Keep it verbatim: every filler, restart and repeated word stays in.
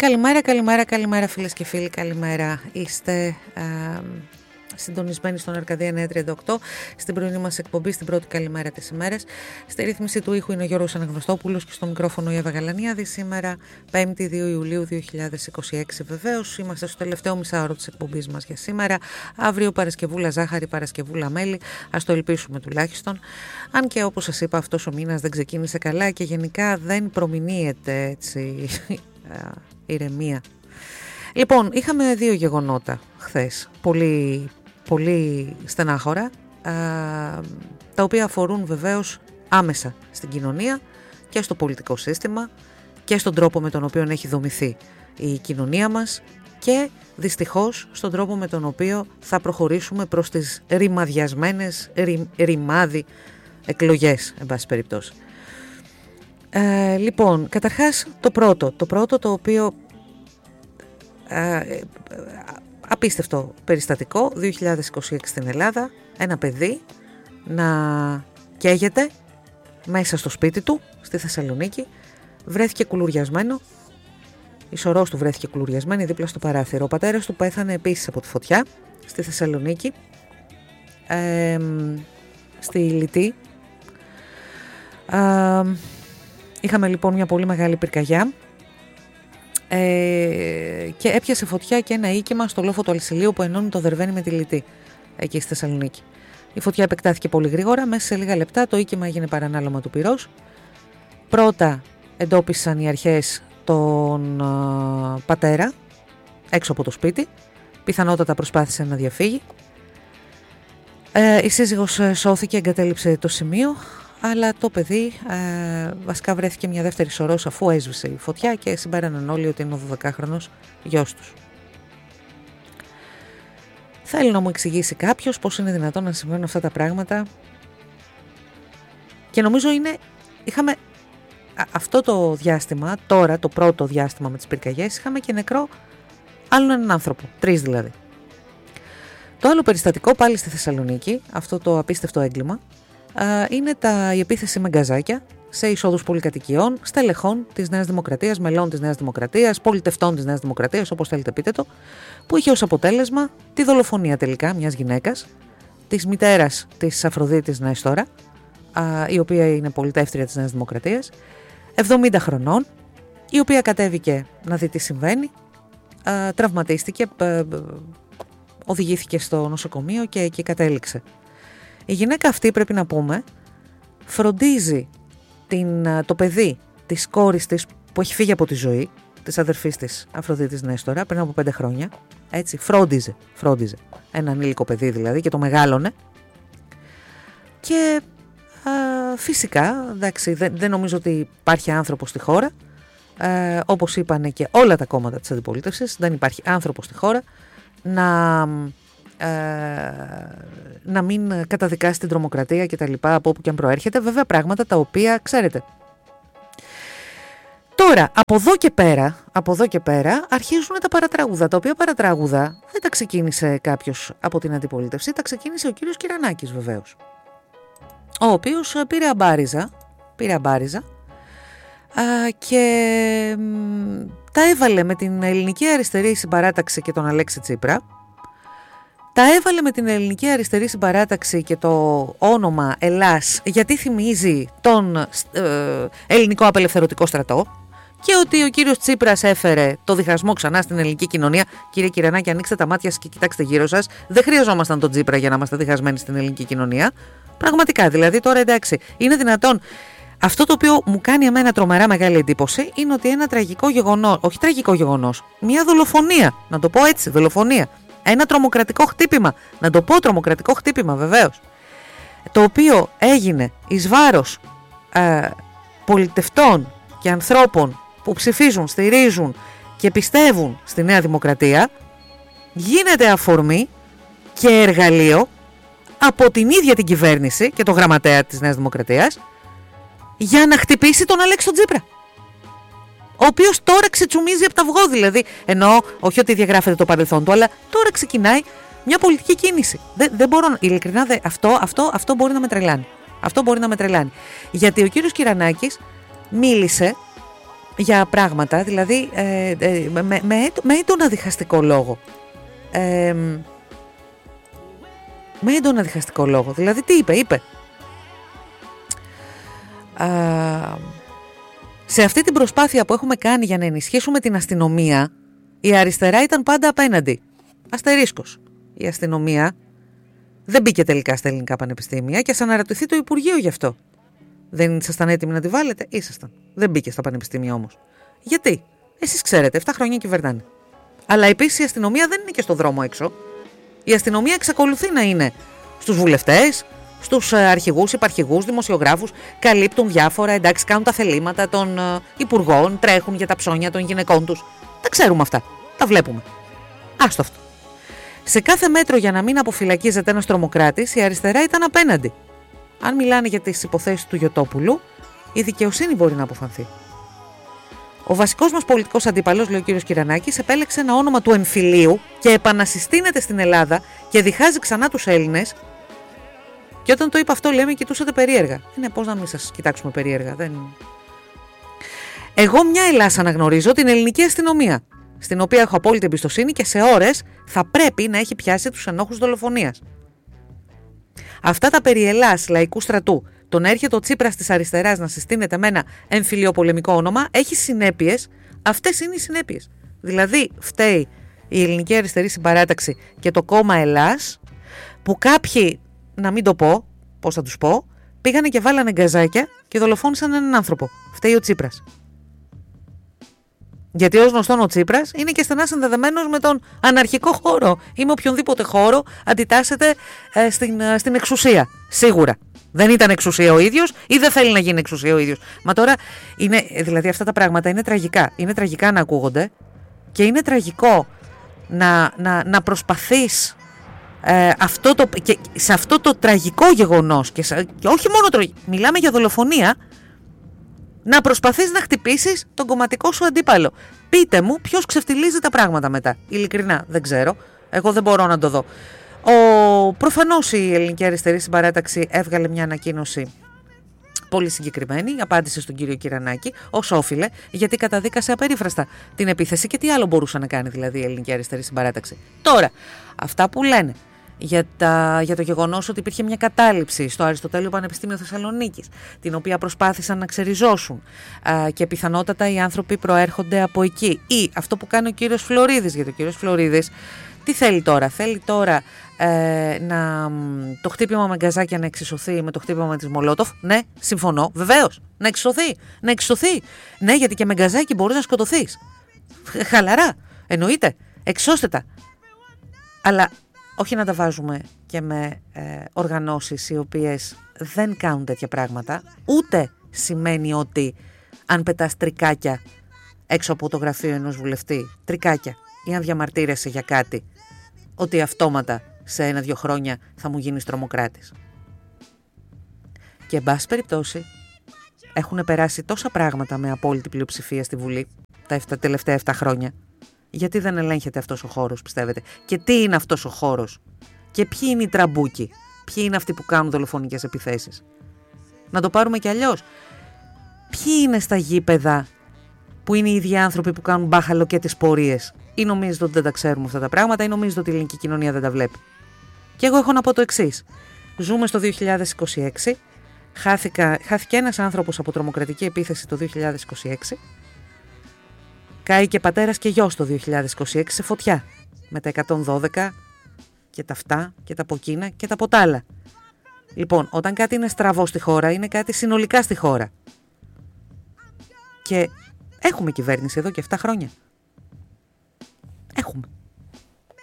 Καλημέρα, καλημέρα, καλημέρα φίλες και φίλοι, καλημέρα. Είστε α, συντονισμένοι στον Αρκαδία εννιακόσια τριάντα οκτώ, στην πρωινή μας εκπομπή, στην πρώτη καλημέρα της ημέρας. Στη ρύθμιση του ήχου είναι ο Γιώργος Αναγνωστόπουλος και στο μικρόφωνο η Εύα Γαλανίαδη. Σήμερα, πέμπτη δύο Ιουλίου δύο χιλιάδες είκοσι έξι, βεβαίως. Είμαστε στο τελευταίο μισάωρο της εκπομπής μας για σήμερα. Αύριο Παρασκευούλα ζάχαρη, Παρασκευούλα μέλι. Ας το ελπίσουμε τουλάχιστον. Αν και όπως σας είπα, αυτός ο μήνας δεν ξεκίνησε καλά και γενικά δεν προμηνύεται έτσι ηρεμία. Λοιπόν, είχαμε δύο γεγονότα χθες, πολύ, πολύ στενάχωρα, α, τα οποία αφορούν βεβαίως άμεσα στην κοινωνία και στο πολιτικό σύστημα και στον τρόπο με τον οποίο έχει δομηθεί η κοινωνία μας και δυστυχώς στον τρόπο με τον οποίο θα προχωρήσουμε προς τις ρημαδιασμένες, ρη, ρημάδι εκλογές, εν πάση περιπτώσει. Ε, λοιπόν, καταρχάς το πρώτο, το πρώτο το οποίο ε, ε, απίστευτο περιστατικό δύο χιλιάδες είκοσι έξι στην Ελλάδα, ένα παιδί να καίγεται μέσα στο σπίτι του στη Θεσσαλονίκη, βρέθηκε κουλουριασμένο, η σωρός του βρέθηκε κουλουριασμένη δίπλα στο παράθυρο. Ο πατέρας του πέθανε επίσης από τη φωτιά στη Θεσσαλονίκη, ε, στη Λυτή. Ε, Είχαμε λοιπόν μια πολύ μεγάλη πυρκαγιά ε, και έπιασε φωτιά και ένα οίκημα στο λόφο του Αλσιλίου που ενώνει το Δερβαίνη με τη Λυτή, εκεί στη Θεσσαλονίκη. Η φωτιά επεκτάθηκε πολύ γρήγορα, μέσα σε λίγα λεπτά το οίκημα έγινε παρανάλωμα του πυρός. Πρώτα εντόπισαν οι αρχές τον α, πατέρα έξω από το σπίτι, πιθανότατα προσπάθησε να διαφύγει. Ε, η σύζυγος σώθηκε, εγκατέλειψε το σημείο. Αλλά το παιδί ε, βασικά βρέθηκε μια δεύτερη σωρός αφού έσβησε η φωτιά και συμπέραναν όλοι ότι είναι ο δωδεκάχρονος γιος τους. Θέλω να μου εξηγήσει κάποιος πώς είναι δυνατόν να συμβαίνουν αυτά τα πράγματα και νομίζω είναι, είχαμε α, αυτό το διάστημα, τώρα το πρώτο διάστημα με τις πυρκαγιές, είχαμε και νεκρό άλλον έναν άνθρωπο, τρεις δηλαδή. Το άλλο περιστατικό πάλι στη Θεσσαλονίκη, αυτό το απίστευτο έγκλημα, είναι τα, η επίθεση με γκαζάκια σε εισόδους πολυκατοικιών, στελεχών της Νέας Δημοκρατίας, μελών της Νέας Δημοκρατίας, πολιτευτών της Νέας Δημοκρατίας, όπως θέλετε πείτε το, που είχε ως αποτέλεσμα τη δολοφονία τελικά μιας γυναίκας, της μητέρας της Αφροδίτης Νέστορα, η οποία είναι πολιτεύτρια της Νέας Δημοκρατίας, εβδομήντα χρονών, η οποία κατέβηκε να δει τι συμβαίνει, τραυματίστηκε, οδηγήθηκε στο νοσοκομείο και εκεί κατέληξε. Η γυναίκα αυτή, πρέπει να πούμε, φροντίζει την, το παιδί της κόρης της που έχει φύγει από τη ζωή, της αδερφής της Αφροδίτης Νέστορα, πριν από πέντε χρόνια. Έτσι, φρόντιζε, φρόντιζε. Ένα ανήλικο παιδί δηλαδή και το μεγάλωνε. Και α, φυσικά, εντάξει, δεν, δεν νομίζω ότι υπάρχει άνθρωπος στη χώρα, ε, όπως είπανε και όλα τα κόμματα της αντιπολίτευσης, δεν υπάρχει άνθρωπος στη χώρα να... Ε, να μην καταδικάσει την τρομοκρατία και τα λοιπά από όπου και αν προέρχεται, βέβαια πράγματα τα οποία ξέρετε. Τώρα, από εδώ και πέρα, από εδώ και πέρα αρχίζουν τα παρατράγουδα, τα οποία παρατράγουδα δεν τα ξεκίνησε κάποιος από την αντιπολίτευση, τα ξεκίνησε ο κύριος Κυρανάκης βεβαίως, ο οποίος πήρε αμπάριζα, πήρε αμπάριζα α, και μ, τα έβαλε με την Ελληνική Αριστερή Συμπαράταξη και τον Αλέξη Τσίπρα. Τα έβαλε με την Ελληνική Αριστερή Συμπαράταξη και το όνομα Ελλάς γιατί θυμίζει τον ε, Ελληνικό Απελευθερωτικό Στρατό και ότι ο κύριος Τσίπρας έφερε το διχασμό ξανά στην ελληνική κοινωνία. Κύριε Κυρανάκη, ανοίξτε τα μάτια σας και κοιτάξτε γύρω σας. Δεν χρειαζόμασταν τον Τσίπρα για να είμαστε διχασμένοι στην ελληνική κοινωνία. Πραγματικά, δηλαδή τώρα εντάξει, είναι δυνατόν. Αυτό το οποίο μου κάνει εμένα τρομερά μεγάλη εντύπωση είναι ότι ένα τραγικό γεγονός, όχι τραγικό γεγονός, μια δολοφονία, να το πω έτσι, δολοφονία. Ένα τρομοκρατικό χτύπημα, να το πω τρομοκρατικό χτύπημα βεβαίως, το οποίο έγινε εις βάρος ε, πολιτευτών και ανθρώπων που ψηφίζουν, στηρίζουν και πιστεύουν στη Νέα Δημοκρατία, γίνεται αφορμή και εργαλείο από την ίδια την κυβέρνηση και το γραμματέα της Νέας Δημοκρατίας για να χτυπήσει τον Αλέξη Τσίπρα, ο οποίος τώρα ξετσουμίζει από τα αυγό, δηλαδή, εννοώ όχι ότι διαγράφεται το παρελθόν του, αλλά τώρα ξεκινάει μια πολιτική κίνηση. Δεν, δεν μπορώ, ειλικρινά, δε, αυτό, αυτό, αυτό μπορεί να με τρελάνει. Αυτό μπορεί να με τρελάνει. Γιατί ο κύριος Κυρανάκης μίλησε για πράγματα, δηλαδή ε, ε, με, με, με έντονα διχαστικό λόγο. Ε, με έντονα διχαστικό λόγο. Δηλαδή τι είπε, είπε. Α, σε αυτή την προσπάθεια που έχουμε κάνει για να ενισχύσουμε την αστυνομία, η αριστερά ήταν πάντα απέναντι. Αστερίσκος. Η αστυνομία δεν μπήκε τελικά στα ελληνικά πανεπιστήμια και ας αναρωτηθεί το Υπουργείο γι' αυτό. Δεν ήσασταν έτοιμοι να τη βάλετε? Ήσασταν. Δεν μπήκε στα πανεπιστήμια όμως. Γιατί? Εσείς ξέρετε, επτά χρόνια κυβερνάνε. Αλλά επίσης η αστυνομία δεν είναι και στο δρόμο έξω. Η αστυνομία εξακολουθεί να είναι στους βουλευτές, στους αρχηγούς, υπαρχηγούς, δημοσιογράφους, καλύπτουν διάφορα, εντάξει, κάνουν τα θελήματα των uh, υπουργών, τρέχουν για τα ψώνια των γυναικών τους. Τα ξέρουμε αυτά. Τα βλέπουμε. Άστο αυτό. Σε κάθε μέτρο για να μην αποφυλακίζεται ένας τρομοκράτης, η αριστερά ήταν απέναντι. Αν μιλάνε για τις υποθέσεις του Γιωτόπουλου, η δικαιοσύνη μπορεί να αποφανθεί. Ο βασικός μας πολιτικός αντίπαλος, λέει ο κύριος Κυρανάκης, επέλεξε ένα όνομα του εμφυλίου και επανασυστήνεται στην Ελλάδα και διχάζει ξανά τους Έλληνες. Και όταν το είπα αυτό, λέμε, κοιτούσατε περίεργα. Είναι πώς να μην σας κοιτάξουμε περίεργα. Δεν... Εγώ μια Ελλάς αναγνωρίζω την ελληνική αστυνομία, στην οποία έχω απόλυτη εμπιστοσύνη και σε ώρες θα πρέπει να έχει πιάσει τους ενόχους δολοφονίας. Αυτά τα περί Ελλάς λαϊκού στρατού, το να έρχεται ο Τσίπρας της αριστεράς να συστήνεται με ένα εμφυλιοπολεμικό όνομα, έχει συνέπειες. Αυτές είναι οι συνέπειες. Δηλαδή, φταίει η ελληνική αριστερή συμπαράταξη και το κόμμα Ελλάς, που κάποιοι, να μην το πω, πώς θα τους πω, πήγανε και βάλανε γκαζάκια και δολοφόνησαν έναν άνθρωπο. Φταίει ο Τσίπρας. Γιατί ως γνωστόν ο Τσίπρας είναι και στενά συνδεδεμένος με τον αναρχικό χώρο ή με οποιονδήποτε χώρο αντιτάσσεται ε, στην, ε, στην εξουσία. Σίγουρα. Δεν ήταν εξουσία ο ίδιος ή δεν θέλει να γίνει εξουσία ο ίδιος. Μα τώρα, είναι, δηλαδή αυτά τα πράγματα είναι τραγικά. Είναι τραγικά να ακούγονται και είναι τραγικό να, να, να προσπαθείς ε, αυτό το, και σε αυτό το τραγικό γεγονός και, σε, και όχι μόνο τρο, μιλάμε για δολοφονία, να προσπαθείς να χτυπήσεις τον κομματικό σου αντίπαλο. Πείτε μου ποιος ξεφτιλίζει τα πράγματα μετά. Ειλικρινά δεν ξέρω. Εγώ δεν μπορώ να το δω. Ο, προφανώς η ελληνική αριστερή συμπαράταξη έβγαλε μια ανακοίνωση πολύ συγκεκριμένη, απάντησε στον κύριο Κυρανάκη, ως όφιλε, γιατί καταδίκασε απερίφραστα την επίθεση και τι άλλο μπορούσε να κάνει δηλαδή η ελληνική αριστερή συμπαράταξη. Τώρα, αυτά που λένε για, τα, για το γεγονός ότι υπήρχε μια κατάληψη στο Αριστοτέλειο Πανεπιστήμιο Θεσσαλονίκης, την οποία προσπάθησαν να ξεριζώσουν α, και πιθανότατα οι άνθρωποι προέρχονται από εκεί. Ή αυτό που κάνει ο κύριος Φλωρίδης, γιατί ο κύριος Φλωρίδης τι θέλει τώρα? Θέλει τώρα ε, να, το χτύπημα με γκαζάκια να εξισωθεί με το χτύπημα με της Μολότοφ. Ναι, συμφωνώ, βεβαίως. Να εξισωθεί, να εξισωθεί. Ναι, γιατί και με γκαζάκι μπορείς να σκοτωθείς. Χαλαρά, εννοείται, εξώστε τα. Αλλά όχι να τα βάζουμε και με ε, οργανώσεις οι οποίες δεν κάνουν τέτοια πράγματα. Ούτε σημαίνει ότι αν πετάς τρικάκια έξω από το γραφείο ενός βουλευτή, τρικάκια, ή αν διαμαρτύρεσαι για κάτι, ότι αυτόματα σε ένα-δυο χρόνια θα μου γίνεις τρομοκράτης. Και εν πάση περιπτώσει έχουν περάσει τόσα πράγματα με απόλυτη πλειοψηφία στη Βουλή τα τελευταία επτά χρόνια. Γιατί δεν ελέγχεται αυτός ο χώρος, πιστεύετε? Και τι είναι αυτός ο χώρος? Και ποιοι είναι οι τραμπούκοι? Ποιοι είναι αυτοί που κάνουν δολοφονικές επιθέσεις? Να το πάρουμε κι αλλιώς. Ποιοι είναι στα γήπεδα που είναι οι ίδιοι άνθρωποι που κάνουν μπάχαλο και τις πορείες? Ή νομίζετε ότι δεν τα ξέρουμε αυτά τα πράγματα, ή νομίζετε ότι η ελληνική κοινωνία δεν τα βλέπει? Και εγώ έχω να πω το εξής. Ζούμε στο δύο χιλιάδες είκοσι έξι. Χάθηκα, χάθηκε ένας άνθρωπος από τρομοκρατική επίθεση το δύο χιλιάδες είκοσι έξι. Κάει και πατέρας και γιος το δύο χιλιάδες είκοσι έξι σε φωτιά. Με τα εκατόν δώδεκα και τα αυτά και τα από εκείνα και τα από τα άλλα. Λοιπόν, όταν κάτι είναι στραβό στη χώρα, είναι κάτι συνολικά στη χώρα. Και έχουμε κυβέρνηση εδώ και επτά χρόνια.